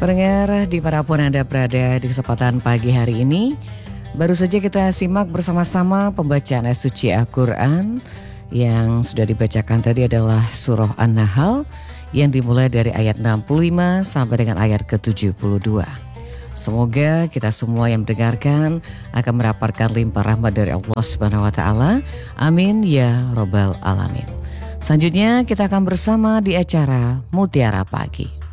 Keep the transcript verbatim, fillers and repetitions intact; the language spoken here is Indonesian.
Pendengar dimanapun Anda berada di kesempatan pagi hari ini, baru saja kita simak bersama-sama pembacaan ayat suci Al-Quran. Yang sudah dibacakan tadi adalah surah An-Nahl yang dimulai dari ayat enam puluh lima sampai dengan ayat ke tujuh puluh dua. Semoga kita semua yang mendengarkan akan mendapatkan limpah rahmat dari Allah Subhanahu wa taala. Amin ya robbal alamin. Selanjutnya kita akan bersama di acara Mutiara Pagi.